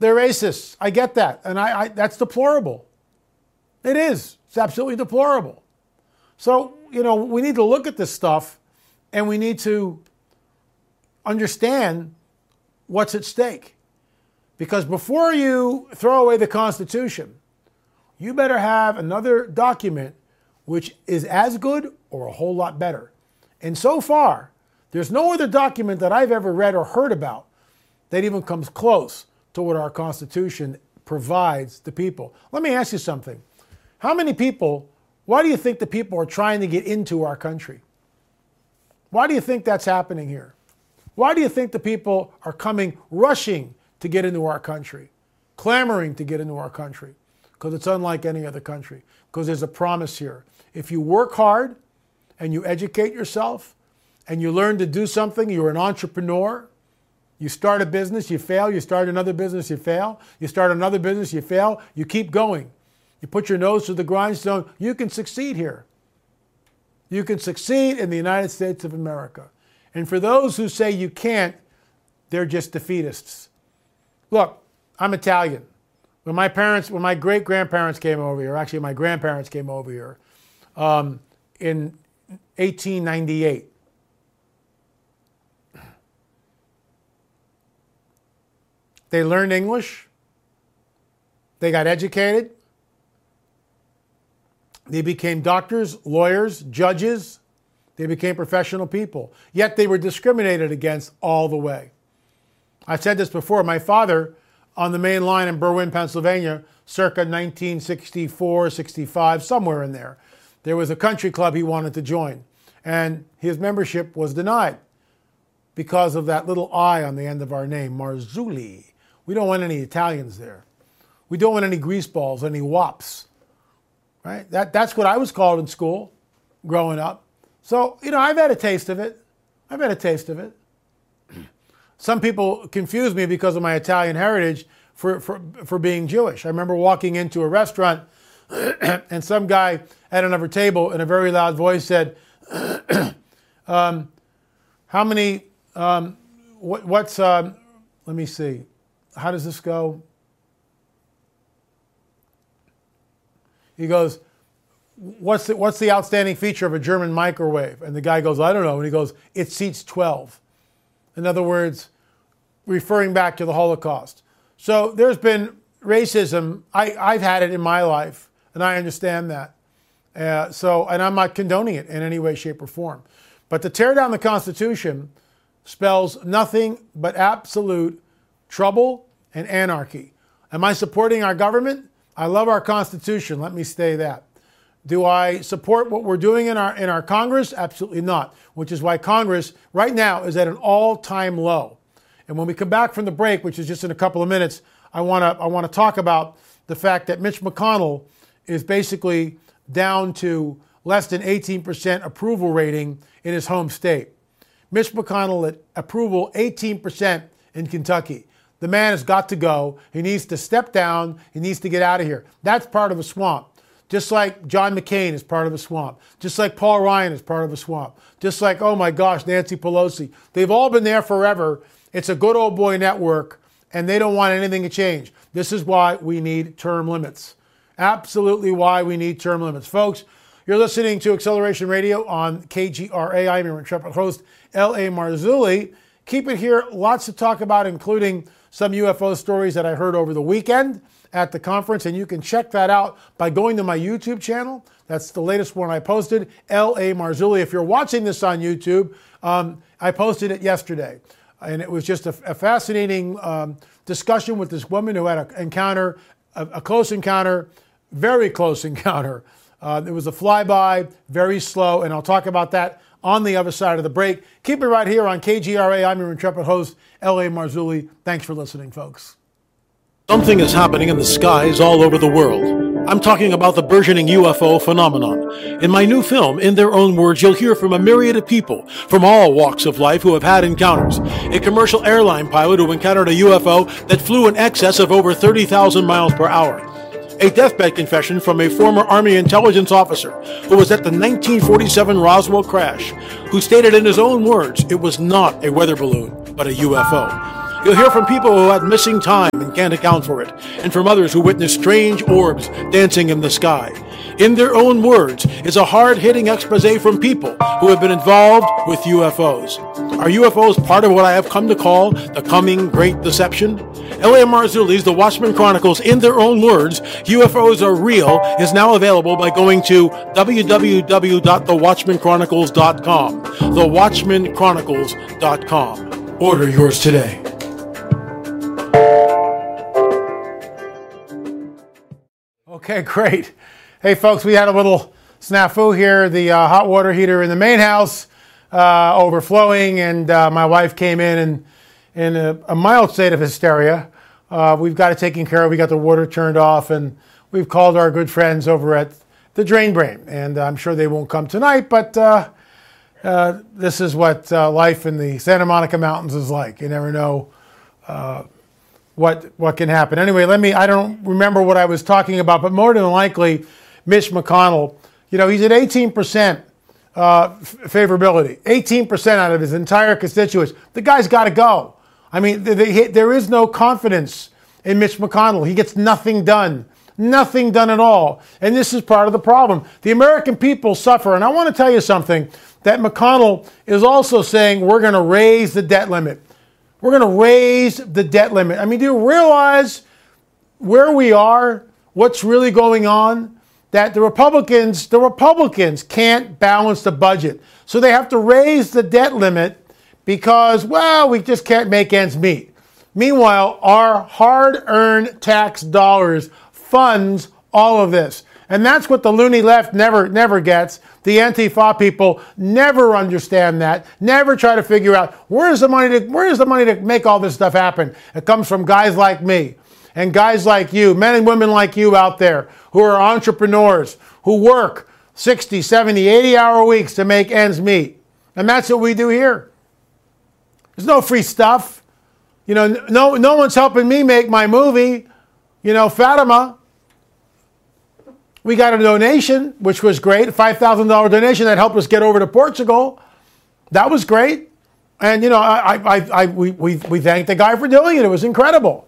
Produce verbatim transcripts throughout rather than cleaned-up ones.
They're racists. I get that. And I, I that's deplorable. It is. It's absolutely deplorable. So, you know, we need to look at this stuff and we need to understand what's at stake. Because before you throw away the Constitution, you better have another document which is as good or a whole lot better. And so far, there's no other document that I've ever read or heard about that even comes close to what our Constitution provides the people. Let me ask you something. How many people, why do you think the people are trying to get into our country? Why do you think that's happening here? Why do you think the people are coming, rushing to get into our country, clamoring to get into our country? Because it's unlike any other country. Because there's a promise here. If you work hard and you educate yourself and you learn to do something, you're an entrepreneur, you start a business, you fail, you start another business, you fail, you start another business, you fail, you keep going. You put your nose to the grindstone, you can succeed here. You can succeed in the United States of America. And for those who say you can't, they're just defeatists. Look, I'm Italian. When my parents, when my great-grandparents came over here, actually my grandparents came over here um, in eighteen ninety-eight. They learned English. They got educated. They became doctors, lawyers, judges. They became professional people. Yet they were discriminated against all the way. I've said this before. My father, on the main line in Berwyn, Pennsylvania, circa nineteen sixty-four, sixty-five, somewhere in there, there was a country club he wanted to join. And his membership was denied because of that little I on the end of our name, Marzulli. We don't want any Italians there. We don't want any greaseballs, any wops. Right? That, that's what I was called in school growing up. So, you know, I've had a taste of it. I've had a taste of it. Some people confuse me because of my Italian heritage for, for, for being Jewish. I remember walking into a restaurant and some guy at another table in a very loud voice said, um, how many, um, what, what's, um, let me see, how does this go? He goes, what's the, what's the outstanding feature of a German microwave? And the guy goes, I don't know. And he goes, it seats twelve. In other words, referring back to the Holocaust. So there's been racism. I, I've had it in my life, and I understand that. Uh, so, and I'm not condoning it in any way, shape, or form. But to tear down the Constitution spells nothing but absolute trouble and anarchy. Am I supporting our government? I love our Constitution. Let me say that. Do I support what we're doing in our in our Congress? Absolutely not. Which is why Congress right now is at an all-time low. And when we come back from the break, which is just in a couple of minutes, I want to I want to talk about the fact that Mitch McConnell is basically down to less than eighteen percent approval rating in his home state. Mitch McConnell at approval eighteen percent in Kentucky. The man has got to go. He needs to step down. He needs to get out of here. That's part of a swamp. Just like John McCain is part of a swamp. Just like Paul Ryan is part of a swamp. Just like, oh my gosh, Nancy Pelosi. They've all been there forever. It's a good old boy network, and they don't want anything to change. This is why we need term limits. Absolutely why we need term limits. Folks, you're listening to Acceleration Radio on K G R A. I'm your intrepid host, L A. Marzulli. Keep it here. Lots to talk about, including some U F O stories that I heard over the weekend at the conference, and you can check that out by going to my YouTube channel. That's the latest one I posted, L A. Marzulli. If you're watching this on YouTube, um, I posted it yesterday, and it was just a, a fascinating um, discussion with this woman who had an encounter, a, a close encounter, very close encounter. Uh, it was a flyby, very slow, and I'll talk about that on the other side of the break. Keep it right here on K G R A. I'm your intrepid host, L A. Marzulli. Thanks for listening, folks. Something is happening in the skies all over the world. I'm talking about the burgeoning U F O phenomenon. In my new film, In Their Own Words, you'll hear from a myriad of people from all walks of life who have had encounters. A commercial airline pilot who encountered a U F O that flew in excess of over thirty thousand miles per hour. A deathbed confession from a former Army intelligence officer who was at the nineteen forty-seven Roswell crash, who stated in his own words it was not a weather balloon, but a U F O. You'll hear from people who had missing time and can't account for it, and from others who witnessed strange orbs dancing in the sky. In their own words, it's a hard-hitting expose from people who have been involved with U F Os. Are U F Os part of what I have come to call the coming Great Deception? L A Marzulli's The Watchmen Chronicles, In Their Own Words, U F Os Are Real, is now available by going to w w w dot the watchmen chronicles dot com. the watchmen chronicles dot com. Order yours today. Okay, great. Hey, folks, we had a little snafu here. The uh, hot water heater in the main house uh, overflowing, and uh, my wife came in and in a, a mild state of hysteria. Uh, we've got it taken care of. We got the water turned off, and we've called our good friends over at the Drain Brain, and I'm sure they won't come tonight, but uh, uh, this is what uh, life in the Santa Monica Mountains is like. You never know uh, what what can happen. Anyway, let me, I don't remember what I was talking about, but more than likely, Mitch McConnell, you know, he's at eighteen percent uh, favorability, eighteen percent out of his entire constituents. The guy's got to go. I mean, the, the, there is no confidence in Mitch McConnell. He gets nothing done, nothing done at all. And this is part of the problem. The American people suffer. And I want to tell you something, that McConnell is also saying we're going to raise the debt limit. We're going to raise the debt limit. I mean, do you realize where we are, what's really going on? That the Republicans, the Republicans can't balance the budget. So they have to raise the debt limit because, well, we just can't make ends meet. Meanwhile, our hard-earned tax dollars funds all of this. And that's what the loony left never, never gets. The Antifa people never understand that, never try to figure out where's the money to, where's the money to make all this stuff happen. It comes from guys like me and guys like you, men and women like you out there who are entrepreneurs, who work sixty, seventy, eighty hour weeks to make ends meet. And that's what we do here. There's no free stuff. You know, no, no one's helping me make my movie. You know, Fatima, we got a donation, which was great, a five thousand dollars donation that helped us get over to Portugal. That was great. And, you know, I, I, I, we, we, we thanked the guy for doing it. It was incredible.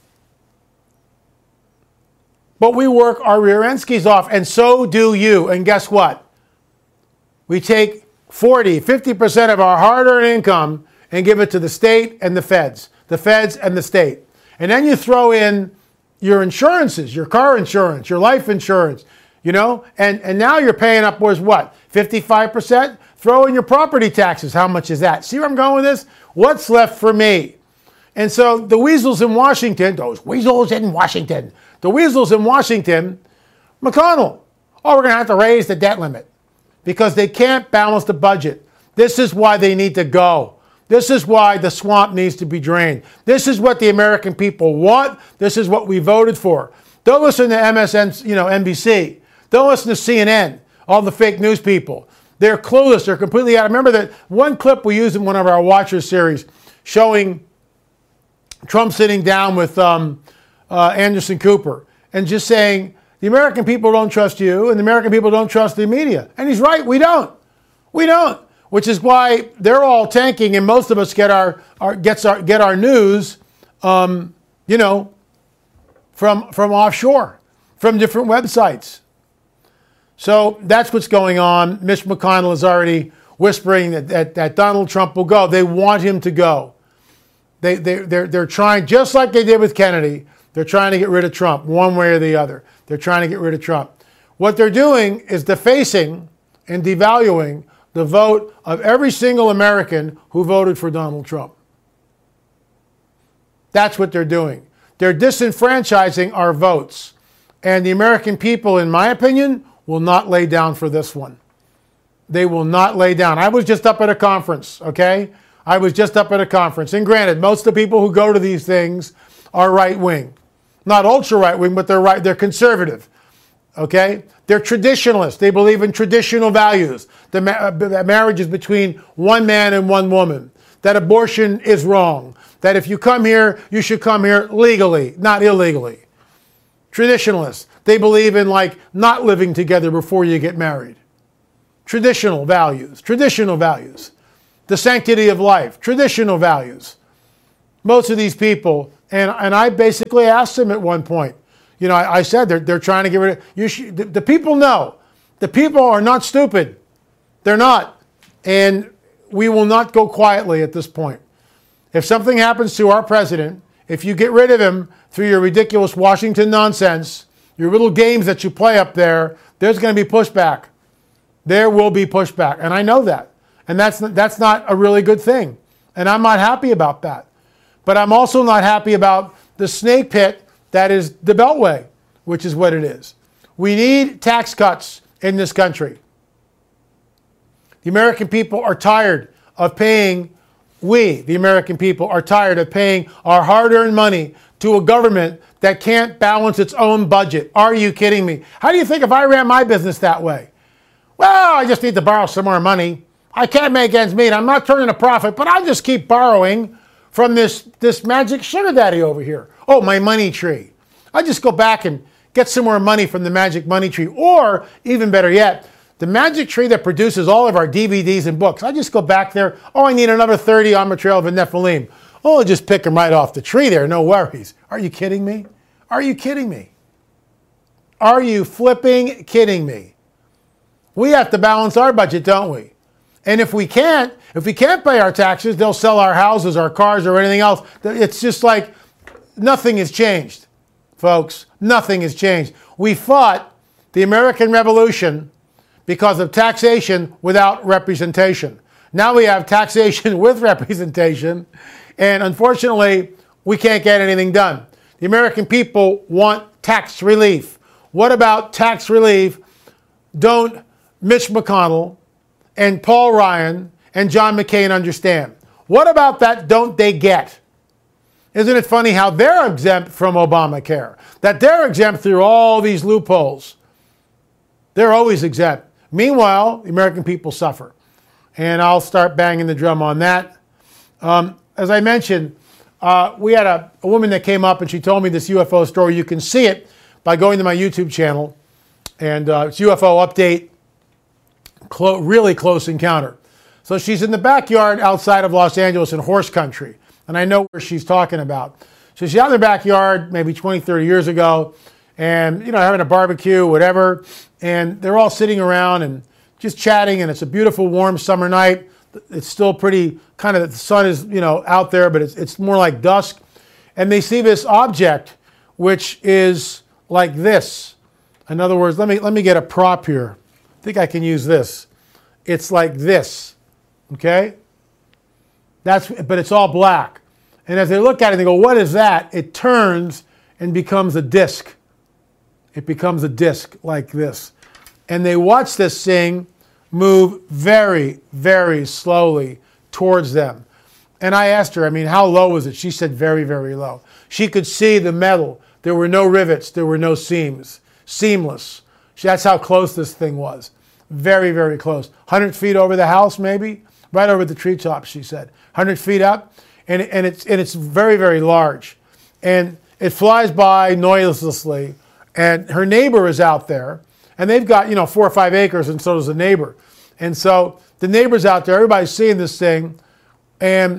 But we work our rear end skis off, and so do you. And guess what? We take forty, fifty percent of our hard-earned income and give it to the state and the feds, the feds and the state. And then you throw in your insurances, your car insurance, your life insurance, you know, and, and now you're paying upwards, what, fifty-five percent? Throw in your property taxes. How much is that? See where I'm going with this? What's left for me? And so the weasels in Washington, those weasels in Washington, the weasels in Washington, McConnell, oh, we're going to have to raise the debt limit because they can't balance the budget. This is why they need to go. This is why the swamp needs to be drained. This is what the American people want. This is what we voted for. Don't listen to M S N, you know, N B C. Don't listen to C N N, all the fake news people. They're clueless. They're completely out. I remember that one clip we used in one of our Watchers series showing Trump sitting down with um, uh, Anderson Cooper and just saying, the American people don't trust you and the American people don't trust the media. And he's right, we don't. We don't. Which is why they're all tanking and most of us get our, our, gets our, get our news, um, you know, from, from offshore, from different websites. So that's what's going on. Mitch McConnell is already whispering that, that, that Donald Trump will go. They want him to go. They, they, they're, they're trying, just like they did with Kennedy, they're trying to get rid of Trump one way or the other. They're trying to get rid of Trump. What they're doing is defacing and devaluing the vote of every single American who voted for Donald Trump. That's what they're doing. They're disenfranchising our votes. And the American people, in my opinion, will not lay down for this one. They will not lay down. I was just up at a conference, okay? I was just up at a conference. And granted, most of the people who go to these things are right-wing. Not ultra-right-wing, but they're right, they're conservative. Okay? They're traditionalists. They believe in traditional values. The ma- that marriage is between one man and one woman. That abortion is wrong. That if you come here, you should come here legally, not illegally. Traditionalists. They believe in like not living together before you get married. Traditional values. Traditional values. The sanctity of life. Traditional values. most of these people, and, and I basically asked them at one point, you know, I, I said they're, they're trying to get rid of, you should, the, the people know. The people are not stupid. They're not. And we will not go quietly at this point. If something happens to our president, if you get rid of him through your ridiculous Washington nonsense, your little games that you play up there, there's going to be pushback. There will be pushback. And I know that. And that's, that's not a really good thing. And I'm not happy about that. But I'm also not happy about the snake pit that is the Beltway, which is what it is. We need tax cuts in this country. The American people are tired of paying, we, the American people, are tired of paying our hard-earned money to a government that can't balance its own budget. Are you kidding me? How do you think if I ran my business that way? Well, I just need to borrow some more money. I can't make ends meet. I'm not turning a profit, but I'll just keep borrowing from this, this magic sugar daddy over here. Oh, my money tree. I just go back and get some more money from the magic money tree. Or, even better yet, the magic tree that produces all of our D V Ds and books. I just go back there. Oh, I need another thirty on my trail of Nephilim. Oh, I'll just pick them right off the tree there. No worries. Are you kidding me? Are you kidding me? Are you flipping kidding me? We have to balance our budget, don't we? And if we can't, if we can't pay our taxes, they'll sell our houses, our cars, or anything else. It's just like nothing has changed, folks. Nothing has changed. We fought the American Revolution because of taxation without representation. Now we have taxation with representation, and unfortunately, we can't get anything done. The American people want tax relief. What about tax relief? Don't Mitch McConnell and Paul Ryan and John McCain understand? What about that don't they get? Isn't it funny how they're exempt from Obamacare? That they're exempt through all these loopholes. They're always exempt. Meanwhile, the American people suffer. And I'll start banging the drum on that. Um, as I mentioned, uh, we had a, a woman that came up and she told me this U F O story. You can see it by going to my YouTube channel. And uh, it's U F O Update, Clo- really close encounter. So she's in the backyard outside of Los Angeles in horse country. And I know where she's talking about. So she's out in the backyard maybe twenty, thirty years ago. And, you know, having a barbecue, whatever. And they're all sitting around and just chatting. And it's a beautiful, warm summer night. It's still pretty, kind of, the sun is, you know, out there, but it's, it's more like dusk. And they see this object, which is like this. In other words, let me, let me get a prop here. I think I can use this. It's like this, okay? That's, but it's all black. And as they look at it, they go, what is that? It turns and becomes a disc. It becomes a disc like this. And they watch this thing move very, very slowly towards them. And I asked her, I mean, how low was it? She said very, very low. She could see the metal. There were no rivets. There were no seams. Seamless. That's how close this thing was. Very, very close. one hundred feet over the house, maybe. Right over the treetops, she said. one hundred feet up. And, and, it's, and it's very, very large. And it flies by noiselessly. And her neighbor is out there. And they've got, you know, four or five acres, and so does the neighbor. And so the neighbor's out there. Everybody's seeing this thing. And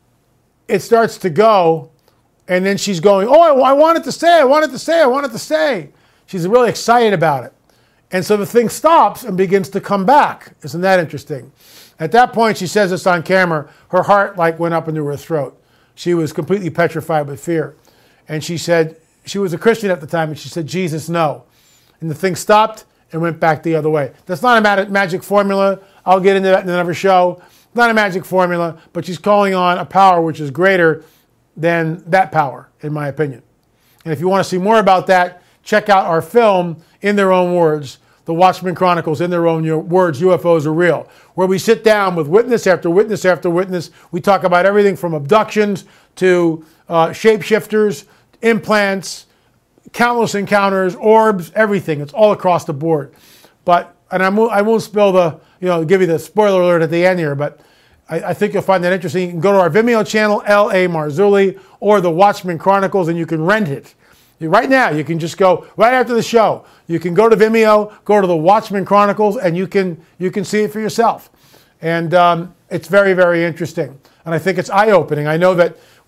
it starts to go. And then she's going, oh, I, I want it to stay. I want it to stay. I want it to stay. She's really excited about it. And so the thing stops and begins to come back. Isn't that interesting? At that point, she says this on camera, her heart like went up into her throat. She was completely petrified with fear. And she said, she was a Christian at the time, and she said, Jesus, no. And the thing stopped and went back the other way. That's not a magic formula. I'll get into that in another show. It's not a magic formula, but she's calling on a power which is greater than that power, in my opinion. And if you want to see more about that, check out our film, In Their Own Words, The Watchmen Chronicles, In Their Own Words, U F Os Are Real, where we sit down with witness after witness after witness. We talk about everything from abductions to uh, shapeshifters, implants, countless encounters, orbs, everything. It's all across the board. But, and I won't, I won't spill the, you know, give you the spoiler alert at the end here, but I, I think you'll find that interesting. You can go to our Vimeo channel, L A Marzulli, or The Watchmen Chronicles, and you can rent it. Right now, you can just go, right after the show, you can go to Vimeo, go to The Watchmen Chronicles, and you can, you can see it for yourself. And um, it's very, very interesting. And I think it's eye-opening. I know that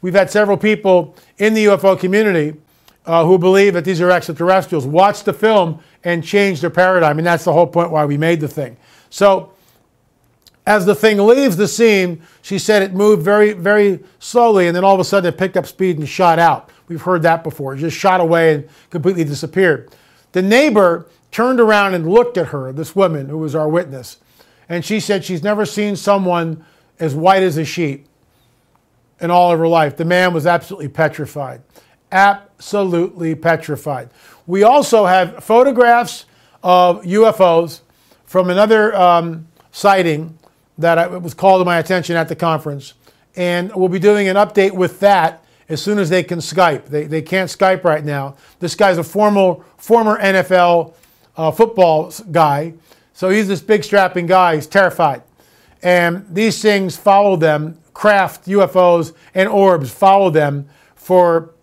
we've had several people in the U F O community uh, who believe that these are extraterrestrials watch the film and change their paradigm. And that's the whole point why we made the thing. So as the thing leaves the scene, she said it moved very, very slowly, and then all of a sudden it picked up speed and shot out. We've heard that before. It just shot away and completely disappeared. The neighbor turned around and looked at her, this woman who was our witness, and she said she's never seen someone as white as a sheet in all of her life. The man was absolutely petrified. Absolutely petrified. We also have photographs of U F Os from another um, sighting that I, it was called to my attention at the conference. And we'll be doing an update with that as soon as they can Skype. They, they can't Skype right now. This guy's a former, former N F L uh, football guy. So he's this big strapping guy. He's terrified. And these things follow them. Craft, U F Os, and orbs follow them for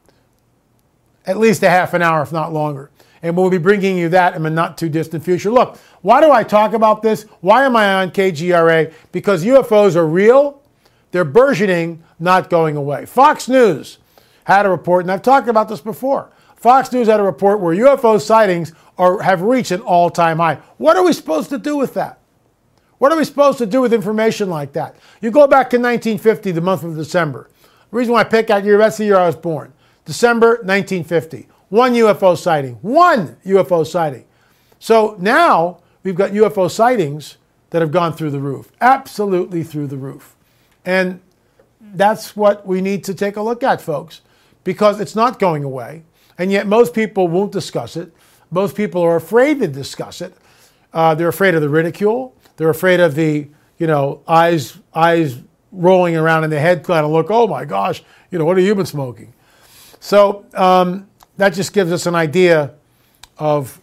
at least a half an hour, if not longer. And we'll be bringing you that in the not too distant future. Look, why do I talk about this? Why am I on K G R A? Because U F Os are real. They're burgeoning, not going away. Fox News had a report, and I've talked about this before. Fox News had a report where U F O sightings are, have reached an all-time high. What are we supposed to do with that? What are we supposed to do with information like that? You go back to nineteen fifty, the month of December. The reason why I pick that year, that's the year I was born. December nineteen fifty. One U F O sighting. One U F O sighting. So now we've got U F O sightings that have gone through the roof. Absolutely through the roof. And that's what we need to take a look at, folks, because it's not going away. And yet most people won't discuss it. Most people are afraid to discuss it. Uh, they're afraid of the ridicule. They're afraid of the, you know, eyes, eyes rolling around in the head kind of look, oh my gosh, you know, what have you been smoking? So um, that just gives us an idea of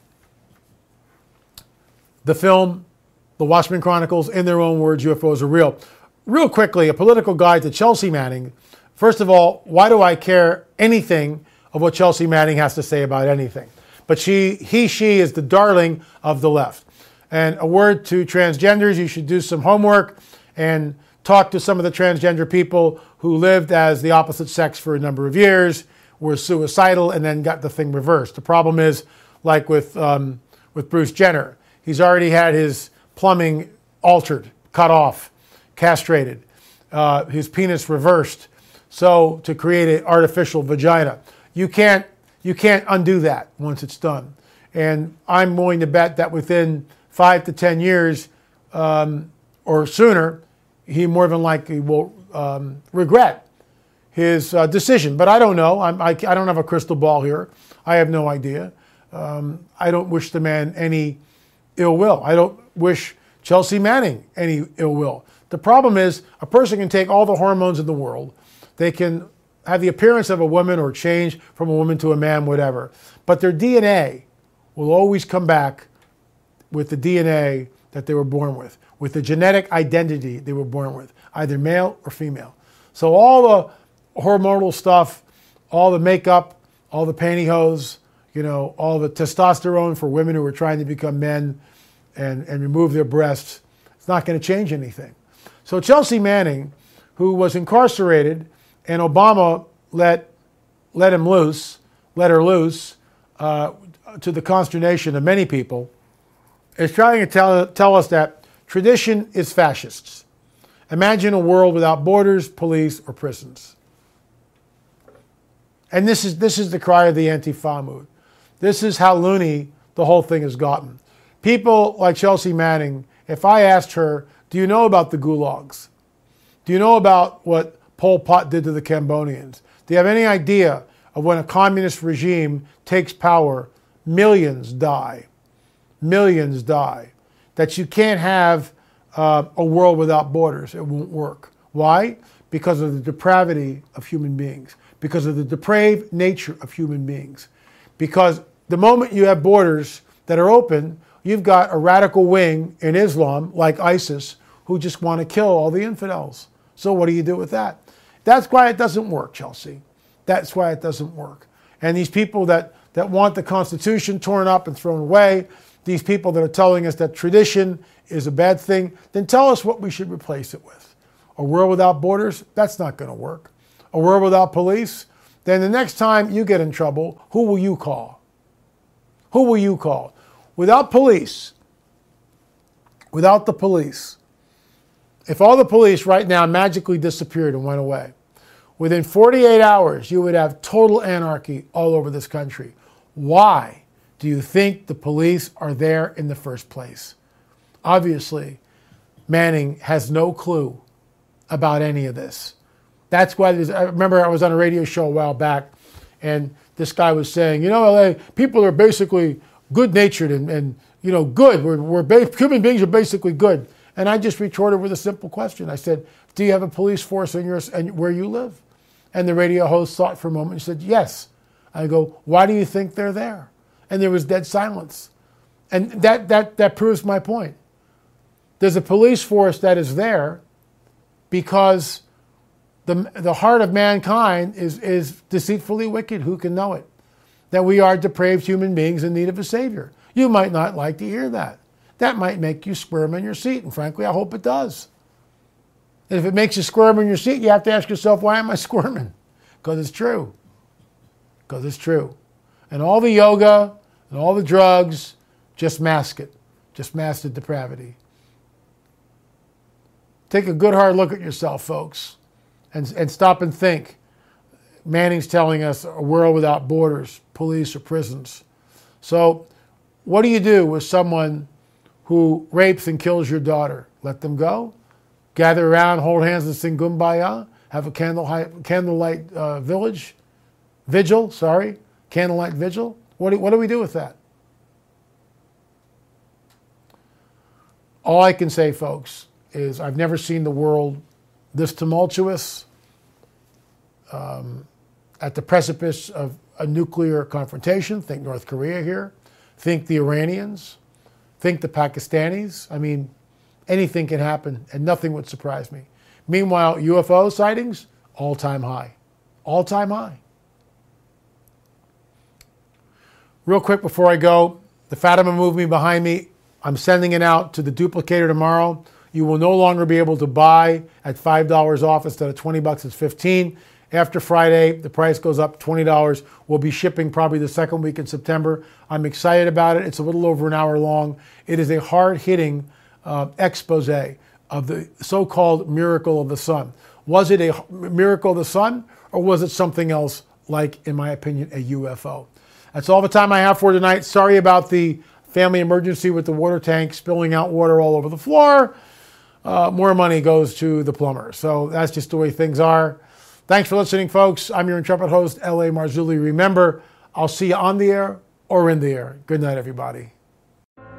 the film, The Watchmen Chronicles, in their own words, U F Os are real. Real quickly, a political guide to Chelsea Manning. First of all, why do I care anything of what Chelsea Manning has to say about anything? But she, he, she is the darling of the left. And a word to transgenders, you should do some homework and talk to some of the transgender people who lived as the opposite sex for a number of years, were suicidal, and then got the thing reversed. The problem is, like with, um, with Bruce Jenner, he's already had his plumbing altered, cut off, castrated, uh, his penis reversed, so to create an artificial vagina. You can't, you can't undo that once it's done. And I'm willing to bet that within five to ten years um, or sooner, he more than likely will um, regret his uh, decision. But I don't know. I'm, I, I don't have a crystal ball here. I have no idea. Um, I don't wish the man any ill will. I don't wish Chelsea Manning any ill will. The problem is a person can take all the hormones in the world. They can have the appearance of a woman or change from a woman to a man, whatever. But their D N A will always come back with the D N A that they were born with, with the genetic identity they were born with, either male or female. So all the hormonal stuff, all the makeup, all the pantyhose, you know, all the testosterone for women who are trying to become men and, and remove their breasts, it's not going to change anything. So Chelsea Manning, who was incarcerated, and Obama let, let him loose, let her loose, uh, to the consternation of many people, is trying to tell, tell us that tradition is fascists. Imagine a world without borders, police, or prisons. And this is, this is the cry of the Antifa mood. This is how loony the whole thing has gotten. People like Chelsea Manning, if I asked her, do you know about the gulags? Do you know about what Pol Pot did to the Cambodians? Do you have any idea of when a communist regime takes power, millions die? Millions die. That you can't have uh, a world without borders. It won't work. Why? Because of the depravity of human beings. Because of the depraved nature of human beings. Because the moment you have borders that are open, you've got a radical wing in Islam, like ISIS, who just want to kill all the infidels. So what do you do with that? That's why it doesn't work, Chelsea. That's why it doesn't work. And these people that, that want the Constitution torn up and thrown away, these people that are telling us that tradition is a bad thing, then tell us what we should replace it with. A world without borders? That's not going to work. a world without police, then the next time you get in trouble, who will you call? Who will you call? Without police, without the police, if all the police right now magically disappeared and went away, within forty-eight hours, you would have total anarchy all over this country. Why do you think the police are there in the first place? Obviously, Manning has no clue about any of this. That's why there's, I remember I was on a radio show a while back, and this guy was saying, you know, L A, people are basically good-natured and, and you know, good. We're, we're ba- human beings are basically good. And I just retorted with a simple question. I said, do you have a police force in your, in, where you live? And the radio host thought for a moment and said, yes. I go, why do you think they're there? And there was dead silence. And that, that, that proves my point. There's a police force that is there because the, the heart of mankind is, is deceitfully wicked. Who can know it? That we are depraved human beings in need of a savior. You might not like to hear that. That might make you squirm in your seat. And frankly, I hope it does. And if it makes you squirm in your seat, you have to ask yourself, why am I squirming? Because it's true. Because it's true. And all the yoga and all the drugs just mask it. Just mask the depravity. Take a good hard look at yourself, folks, and, and stop and think. Manning's telling us a world without borders, police, or prisons. So what do you do with someone who rapes and kills your daughter? Let them go? Gather around, hold hands, and sing Kumbaya? Have a candlelight, candlelight uh, village? Vigil, sorry. Candlelight vigil? What do, what do we do with that? All I can say, folks, is I've never seen the world this tumultuous, um, at the precipice of a nuclear confrontation. Think North Korea here. Think the Iranians. Think the Pakistanis. I mean, anything can happen, and nothing would surprise me. Meanwhile, U F O sightings, all-time high. All-time high. Real quick before I go, the Fatima movement behind me, I'm sending it out to the duplicator tomorrow. You will no longer be able to buy at five dollars off instead of twenty bucks, it's fifteen. After Friday, the price goes up twenty dollars. We'll be shipping probably the second week in September. I'm excited about it. It's a little over an hour long. It is a hard-hitting uh, expose of the so-called miracle of the sun. Was it a miracle of the sun, or was it something else like, in my opinion, a U F O? That's all the time I have for tonight. Sorry about the family emergency with the water tank spilling out water all over the floor. Uh, more money goes to the plumber. So that's just the way things are. Thanks for listening, folks. I'm your intrepid host, L A Marzulli. Remember, I'll see you on the air or in the air. Good night, everybody.